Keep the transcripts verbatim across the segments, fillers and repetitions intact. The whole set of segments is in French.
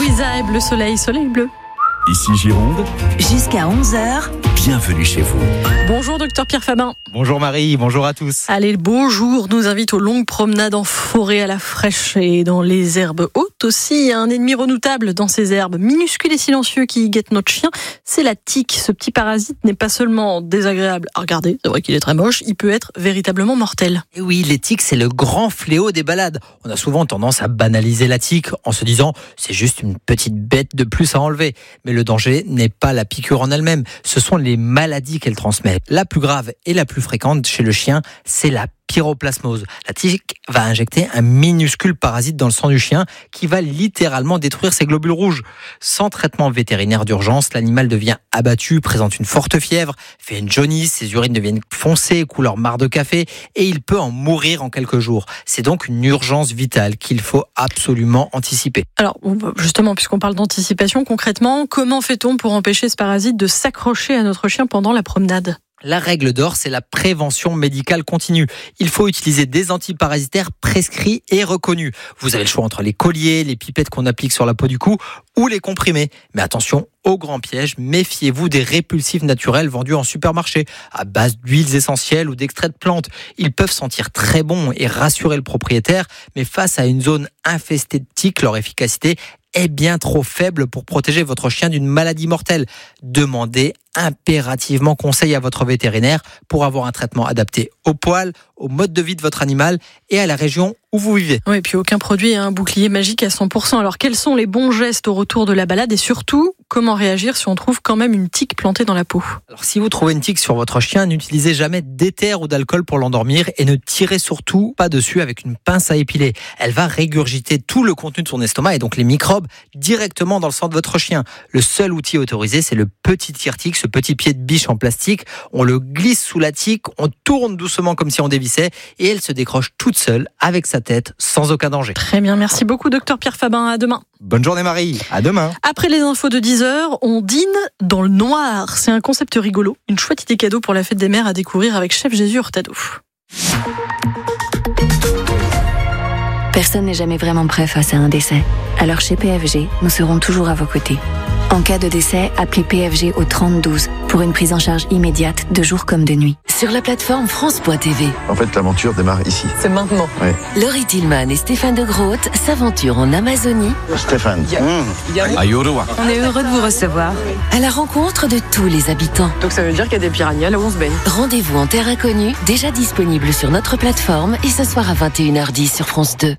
Louisa et Bleu Soleil, Soleil Bleu. Ici Gironde, jusqu'à onze heures. Bienvenue chez vous. Bonjour docteur Pierre Fabin. Bonjour Marie, bonjour à tous. Allez, le beau jour nous invite aux longues promenades en forêt à la fraîche et dans les herbes hautes aussi. Un ennemi redoutable dans ces herbes minuscules et silencieux qui guettent notre chien, c'est la tique. Ce petit parasite n'est pas seulement désagréable à regarder, c'est vrai qu'il est très moche, il peut être véritablement mortel. Et oui, les tiques, c'est le grand fléau des balades. On a souvent tendance à banaliser la tique en se disant c'est juste une petite bête de plus à enlever. Mais le danger n'est pas la piqûre en elle-même, ce sont les maladies qu'elle transmet. La plus grave et la plus fréquente chez le chien, c'est la pyroplasmose. La tique va injecter un minuscule parasite dans le sang du chien qui va littéralement détruire ses globules rouges. Sans traitement vétérinaire d'urgence, l'animal devient abattu, présente une forte fièvre, fait une jaunisse, ses urines deviennent foncées, couleur marc de café et il peut en mourir en quelques jours. C'est donc une urgence vitale qu'il faut absolument anticiper. Alors justement, puisqu'on parle d'anticipation, concrètement, comment fait-on pour empêcher ce parasite de s'accrocher à notre chien pendant la promenade ? La règle d'or, c'est la prévention médicale continue. Il faut utiliser des antiparasitaires prescrits et reconnus. Vous avez le choix entre les colliers, les pipettes qu'on applique sur la peau du cou ou les comprimés. Mais attention, au grand piège, méfiez-vous des répulsifs naturels vendus en supermarché à base d'huiles essentielles ou d'extraits de plantes. Ils peuvent sentir très bon et rassurer le propriétaire, mais face à une zone infestée de tiques, leur efficacité est bien trop faible pour protéger votre chien d'une maladie mortelle. Demandez impérativement conseil à votre vétérinaire pour avoir un traitement adapté au poil, au mode de vie de votre animal et à la région où vous vivez. Oui, et puis aucun produit est un bouclier magique à cent pour cent. Alors quels sont les bons gestes au retour de la balade et surtout, comment réagir si on trouve quand même une tique plantée dans la peau ? Alors si vous trouvez une tique sur votre chien, n'utilisez jamais d'éther ou d'alcool pour l'endormir et ne tirez surtout pas dessus avec une pince à épiler. Elle va régurgiter tout le contenu de son estomac et donc les microbes directement dans le sang de votre chien. Le seul outil autorisé, c'est le petit tire-tique, ce petit pied de biche en plastique. On le glisse sous la tique, on tourne doucement comme si on dévissait et elle se décroche toute seule avec sa tête sans aucun danger. Très bien, merci beaucoup docteur Pierre Fabin, à demain. Bonne journée Marie, à demain. Après les infos de dix heures, on dîne dans le noir. C'est un concept rigolo, une chouette idée cadeau pour la fête des mères à découvrir avec Chef Jésus Hurtado. Personne n'est jamais vraiment prêt face à un décès. Alors chez P F G, nous serons toujours à vos côtés. En cas de décès, appelez P F G au trente douze pour une prise en charge immédiate de jour comme de nuit. Sur la plateforme France point T V. En fait, l'aventure démarre ici. C'est maintenant. Oui. Laurie Tillman et Stéphane de Groot s'aventurent en Amazonie. Stéphane. Mmh. On est heureux de vous recevoir. À la rencontre de tous les habitants. Donc ça veut dire qu'il y a des piranhas là où on se baigne. Rendez-vous en terre inconnue, déjà disponible sur notre plateforme et ce soir à vingt et une heures dix sur France deux.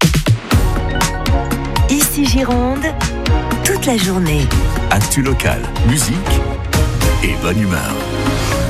Ici Gironde, toute la journée. Actu local, musique et bonne humeur.